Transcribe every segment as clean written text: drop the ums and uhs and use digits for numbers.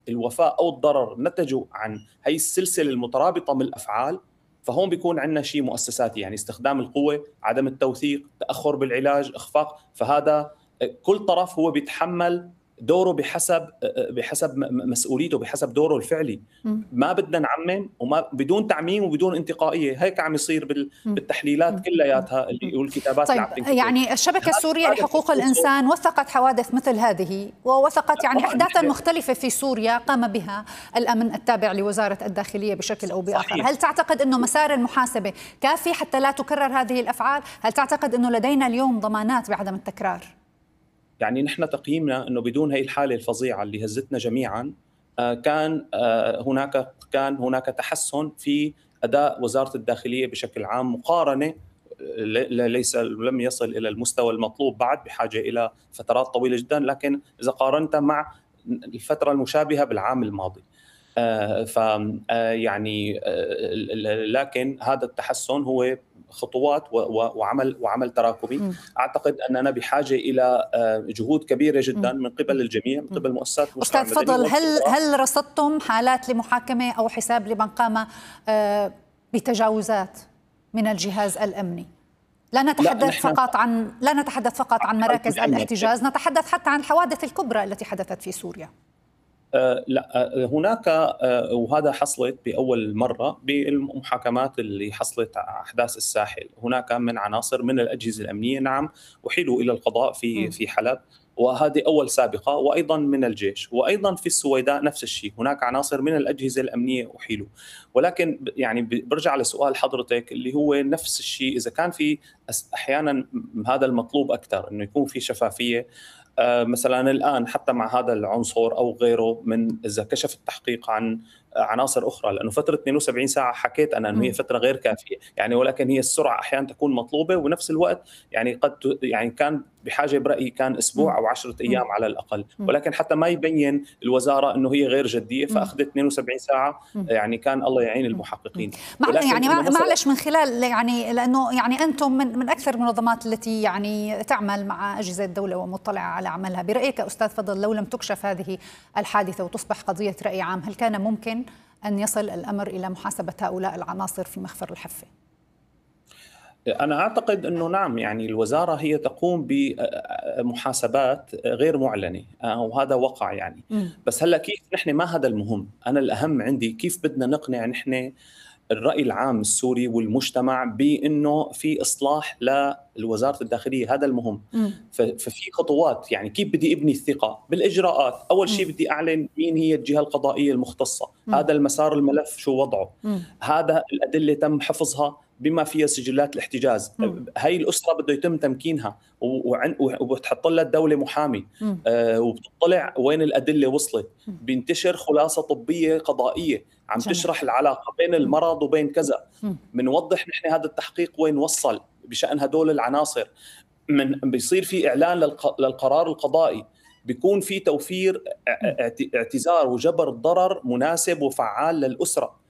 الوفاة أو الضرر نتجوا عن هي السلسلة المترابطة من الأفعال، فهون بيكون عندنا شيء مؤسساتي، يعني استخدام القوة، عدم التوثيق، تأخر بالعلاج، إخفاق. فهذا كل طرف هو بيتحمل دوره بحسب مسؤوليته، بحسب دوره الفعلي. ما بدنا نعمم، وما بدون تعميم وبدون انتقائيه، هيك عم يصير بالتحليلات كلياتها اللي والكتابات اللي طيب عم تنكتب. يعني الشبكة السورية لحقوق الإنسان وثقت حوادث مثل هذه، ووثقت يعني أحداثا مختلفة في سوريا قام بها الأمن التابع لوزارة الداخلية بشكل أو بآخر. صحيح. هل تعتقد أنه مسار المحاسبة كافي حتى لا تكرر هذه الأفعال؟ هل تعتقد أنه لدينا اليوم ضمانات بعدم التكرار؟ يعني نحن تقييمنا أنه بدون هي الحالة الفظيعة اللي هزتنا جميعا كان هناك تحسن في أداء وزارة الداخلية بشكل عام، مقارنة لم يصل إلى المستوى المطلوب بعد، بحاجة إلى فترات طويلة جدا، لكن إذا قارنت مع الفترة المشابهة بالعام الماضي يعني لكن هذا التحسن هو خطوات وعمل تراكمي. أعتقد أننا بحاجة إلى جهود كبيرة جدا من قبل الجميع، من قبل مؤسسات المجتمع المدني. أستاذ فضل، هل رصدتم حالات لمحاكمة أو حساب لمن قام بتجاوزات من الجهاز الأمني؟ لا نتحدث فقط عن مراكز الاحتجاز، نتحدث حتى عن الحوادث الكبرى التي حدثت في سوريا. لا، هناك وهذا حصلت بأول مرة بالمحاكمات اللي حصلت أحداث الساحل، هناك من عناصر من الأجهزة الأمنية نعم أحيلوا إلى القضاء في حلب، وهذه أول سابقة، وأيضا من الجيش، وأيضا في السويداء نفس الشيء، هناك عناصر من الأجهزة الأمنية أحيلوا. ولكن يعني برجع لسؤال حضرتك اللي هو نفس الشيء، إذا كان في أحيانا هذا المطلوب أكثر، أنه يكون في شفافية. مثلا الآن حتى مع هذا العنصر أو غيره، من إذا كشف التحقيق عن عناصر أخرى، لأنه فترة 72 ساعة حكيت أنا أنه هي فترة غير كافية يعني، ولكن هي السرعة أحيانا تكون مطلوبة، ونفس الوقت يعني يعني كان بحاجة برأيي كان أسبوع أو 10 أيام على الأقل، ولكن حتى ما يبين الوزارة أنه هي غير جدية فأخذت 72 ساعة، يعني كان الله يعين المحققين. يعني معلش من خلال يعني لأنه يعني أنتم من أكثر المنظمات التي يعني تعمل مع أجهزة الدولة ومطلعة على عملها، برأيك أستاذ فضل لو لم تكشف هذه الحادثة وتصبح قضية رأي عام، هل كان ممكن أن يصل الأمر إلى محاسبة هؤلاء العناصر في مخفر الحفة؟ أنا أعتقد أنه نعم، يعني الوزارة هي تقوم بمحاسبات غير معلنة وهذا وقع يعني. بس هلأ كيف نحن، ما هذا المهم، أنا الأهم عندي كيف بدنا نقنع نحن الرأي العام السوري والمجتمع بأنه في إصلاح لوزارة الداخلية، هذا المهم. ففي خطوات، يعني كيف بدي أبني الثقة بالإجراءات. أول شيء بدي أعلن مين هي الجهة القضائية المختصة، هذا المسار الملف شو وضعه، هذا الأدلة تم حفظها بما فيها سجلات الاحتجاز، هاي الأسرة بده يتم تمكينها وبتحط لها الدولة محامي وبتطلع وين الأدلة وصلت، بينتشر خلاصة طبية قضائية عم تشرح العلاقة بين المرض وبين كذا، بنوضح نحن هذا التحقيق وين وصل بشأن هدول العناصر، بيصير في إعلان للقرار القضائي، بيكون في توفير اعتذار وجبر الضرر مناسب وفعال للأسرة،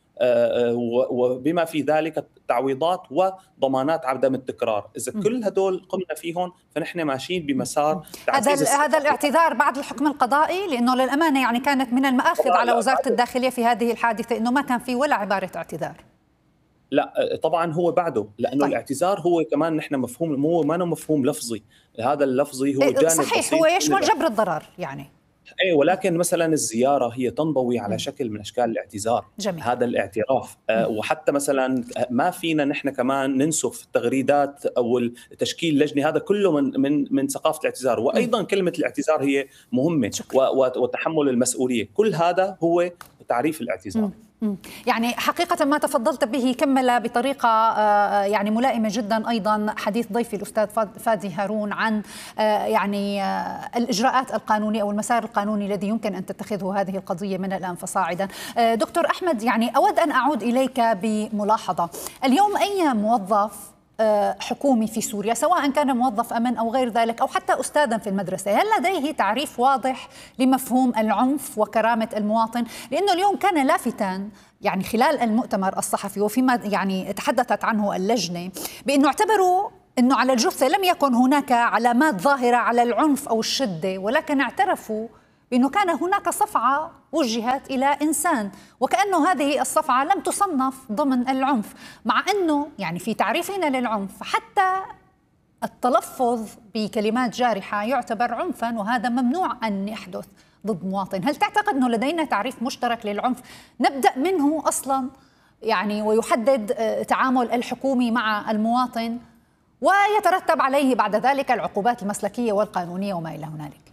وبما في ذلك التعويضات وضمانات عدم التكرار. إذا كل هدول قمنا فيهم فنحن ماشيين بمسار هذا الاعتذار بعد الحكم القضائي، لأنه للأمانة يعني كانت من المآخذ على وزارة الداخلية في هذه الحادثة أنه ما كان في ولا عبارة اعتذار. لا طبعا هو بعده، لأنه الاعتذار هو كمان نحن مفهوم، هو ما مفهوم لفظي، هذا اللفظي هو جانب صحيح بسيط، هو يشمل جبر الضرر يعني. أي، ولكن مثلا الزيارة هي تنضوي على شكل من أشكال الاعتذار. جميل. هذا الاعتراف وحتى مثلا ما فينا نحن كمان ننسف التغريدات أو تشكيل لجنة، هذا كله من ثقافة الاعتذار. وأيضا كلمة الاعتذار هي مهمة وتحمل المسؤولية، كل هذا هو تعريف الاعتذار. يعني حقيقة ما تفضلت به كمل بطريقة يعني ملائمة جدا أيضا حديث ضيفي الأستاذ فادي هارون عن يعني الإجراءات القانونية أو المسار القانوني الذي يمكن أن تتخذه هذه القضية من الآن فصاعدا. دكتور أحمد، يعني أود أن أعود إليك بملاحظة. اليوم أي موظف حكومي في سوريا، سواء كان موظف أمن أو غير ذلك أو حتى أستاذا في المدرسة، هل لديه تعريف واضح لمفهوم العنف وكرامة المواطن؟ لأنه اليوم كان لافتاً يعني خلال المؤتمر الصحفي وفيما يعني تحدثت عنه اللجنة بأنه اعتبروا أنه على الجثة لم يكن هناك علامات ظاهرة على العنف أو الشدة، ولكن اعترفوا بأنه كان هناك صفعة وجهت إلى إنسان، وكأنه هذه الصفعة لم تصنف ضمن العنف، مع أنه يعني في تعريفنا للعنف حتى التلفظ بكلمات جارحة يعتبر عنفا، وهذا ممنوع أن يحدث ضد مواطن. هل تعتقد أنه لدينا تعريف مشترك للعنف نبدأ منه أصلا يعني ويحدد تعامل الحكومي مع المواطن ويترتب عليه بعد ذلك العقوبات المسلكية والقانونية وما إلى هنالك؟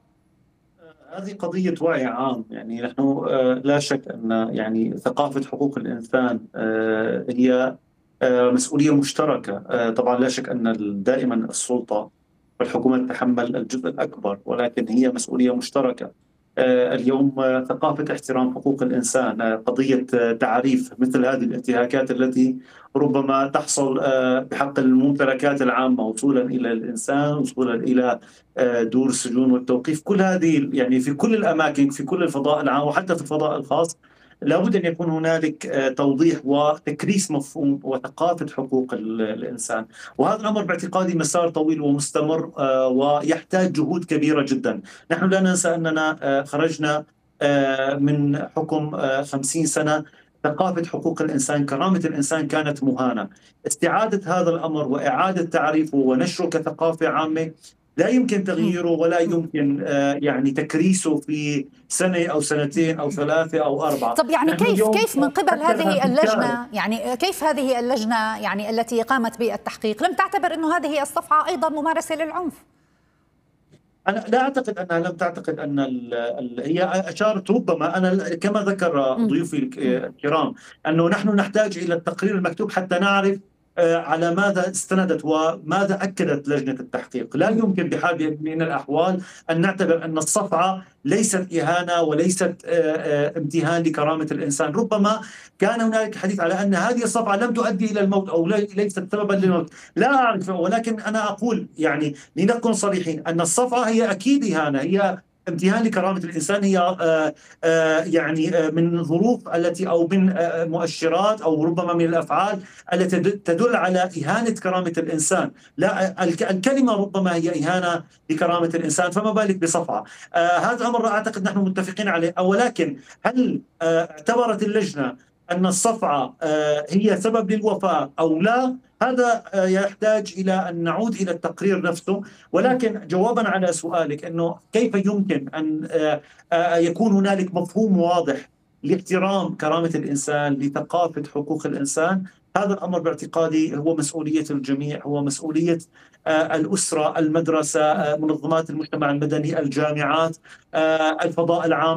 هذه قضية وعي عام. يعني نحن لا شك أن يعني ثقافة حقوق الإنسان هي مسؤولية مشتركة. طبعا لا شك أن دائما السلطة والحكومة تتحمل الجزء الأكبر، ولكن هي مسؤولية مشتركة. اليوم ثقافة احترام حقوق الإنسان، قضية تعريف مثل هذه الانتهاكات التي ربما تحصل بحق الممتلكات العامة وصولا إلى الإنسان، وصولا إلى دور السجون والتوقيف، كل هذه يعني في كل الأماكن، في كل الفضاء العام وحتى في الفضاء الخاص، لابد أن يكون هنالك توضيح وتكريس مفهوم وثقافة حقوق الإنسان. وهذا الأمر باعتقادي مسار طويل ومستمر ويحتاج جهود كبيرة جدا. نحن لا ننسى أننا خرجنا من حكم 50 سنة ثقافة حقوق الإنسان، كرامة الإنسان كانت مهانة. استعادة هذا الأمر وإعادة تعريفه ونشره كثقافة عامة لا يمكن تغييره ولا يمكن يعني تكريسه في سنة أو سنتين أو 3 أو 4. طب يعني كيف من قبل هذه اللجنة، يعني كيف هذه اللجنة يعني التي قامت بالتحقيق لم تعتبر أنه هذه الصفعة أيضا ممارسة للعنف؟ أنا لا أعتقد أنها لم تعتقد أن هي أشارت، ربما أنا كما ذكر ضيوفي الكرام أنه نحن نحتاج إلى التقرير المكتوب حتى نعرف على ماذا استندت وماذا أكدت لجنة التحقيق. لا يمكن بحال من الأحوال أن نعتبر أن الصفعة ليست إهانة وليست امتهان لكرامة الإنسان. ربما كان هناك حديث على أن هذه الصفعة لم تؤدي إلى الموت أو ليست سببا للموت، لا أعرف، ولكن أنا أقول يعني لنكن صريحين أن الصفعة هي أكيد إهانة، هي امتهان لكرامة الإنسان، هي يعني من الظروف التي أو من مؤشرات أو ربما من الأفعال التي تدل على إهانة كرامة الإنسان. لا، الكلمة ربما هي إهانة لكرامة الإنسان، فما بالك بصفعة. هذا الأمر أعتقد نحن متفقين عليه. ولكن هل اعتبرت اللجنة أن الصفعة هي سبب للوفاة أو لا؟ هذا يحتاج إلى أن نعود إلى التقرير نفسه. ولكن جوابا على سؤالك أنه كيف يمكن أن يكون هنالك مفهوم واضح لاحترام كرامة الإنسان، لثقافة حقوق الإنسان، هذا الأمر باعتقادي هو مسؤولية الجميع، هو مسؤولية الأسرة، المدرسة، منظمات المجتمع المدني، الجامعات، الفضاء العام،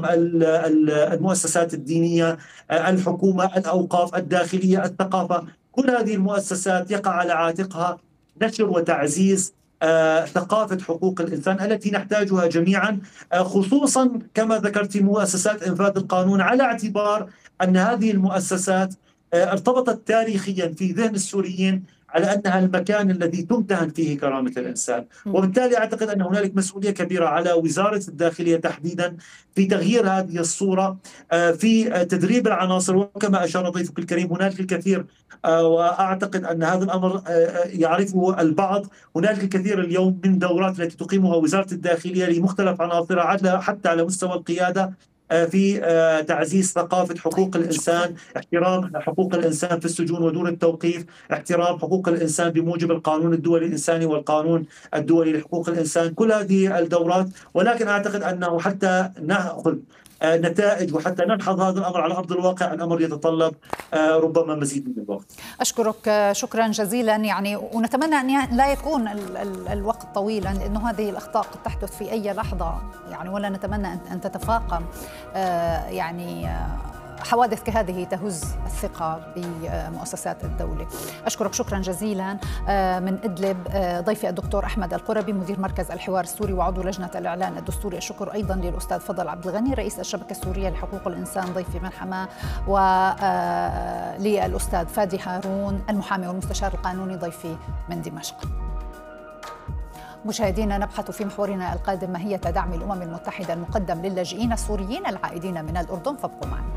المؤسسات الدينية، الحكومة، الأوقاف، الداخلية، الثقافة. كل هذه المؤسسات يقع على عاتقها نشر وتعزيز ثقافة حقوق الإنسان التي نحتاجها جميعا، خصوصا كما ذكرت مؤسسات إنفاذ القانون، على اعتبار أن هذه المؤسسات ارتبطت تاريخيا في ذهن السوريين على أنها المكان الذي تمتهن فيه كرامة الإنسان. وبالتالي أعتقد أن هنالك مسؤولية كبيرة على وزارة الداخلية تحديدا في تغيير هذه الصورة، في تدريب العناصر. وكما أشار ضيفك الكريم هنالك الكثير، وأعتقد أن هذا الأمر يعرفه البعض. هنالك الكثير اليوم من دورات التي تقيمها وزارة الداخلية لمختلف عناصرها حتى على مستوى القيادة في تعزيز ثقافة حقوق الإنسان، احترام حقوق الإنسان في السجون ودور التوقيف، احترام حقوق الإنسان بموجب القانون الدولي الإنساني والقانون الدولي لحقوق الإنسان، كل هذه الدورات. ولكن أعتقد أنه حتى نأخذ نتائج وحتى نلحظ هذا الأمر على أرض الواقع الأمر يتطلب ربما مزيد من الوقت. أشكرك شكرا جزيلا، يعني ونتمنى أن لا يكون الوقت طويلا، لأنه هذه الأخطاء قد تحدث في أي لحظة يعني، ولا نتمنى أن تتفاقم يعني حوادث كهذه تهز الثقة بمؤسسات الدولة. أشكرك شكرا جزيلا. من إدلب ضيفي الدكتور أحمد القربي مدير مركز الحوار السوري وعضو لجنة الإعلان الدستوري. الشكر أيضا للأستاذ فضل عبد الغني رئيس الشبكة السورية لحقوق الإنسان ضيفي من حماة، وللأستاذ فادي هارون المحامي والمستشار القانوني ضيفي من دمشق. مشاهدينا، نبحث في محورنا القادم ماهية دعم الأمم المتحدة المقدم للاجئين السوريين العائدين من الأردن، فابقوا معنا.